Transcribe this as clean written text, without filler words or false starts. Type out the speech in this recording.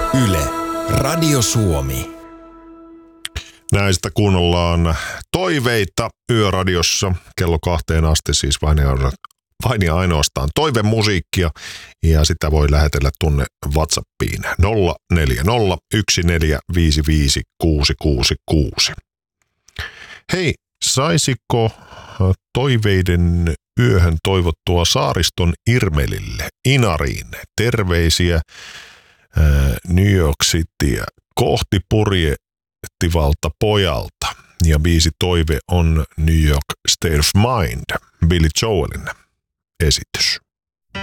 Yle, Radio Suomi. Näistä kuunnellaan toiveita Yöradiossa kello 2 asti, siis vain ja ainoastaan toivemusiikkia, ja sitä voi lähetellä tunne WhatsAppiin 0401455666. Hei, saisiko toiveiden yöhön toivottua Saariston Irmelille, Inariin, terveisiä New York Cityä kohti purjehtivalta pojalta. Ja biisi toive on New York State of Mind, Billy Joelin esitys.